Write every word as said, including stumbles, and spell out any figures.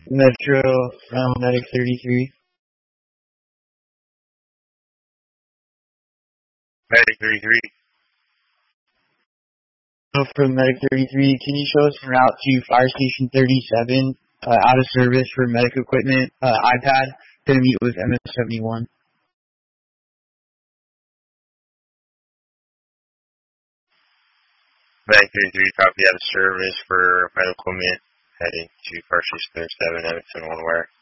Metro, um, Medic thirty-three. Medic thirty-three. So from Medic thirty-three, can you show us en route to Fire Station thirty-seven, uh, out of service for medic equipment, uh, iPad, gonna meet with M S seventy-one. Medic thirty-three, copy out of service for medical equipment, heading to Fire Station thirty-seven, Edmonton, one where?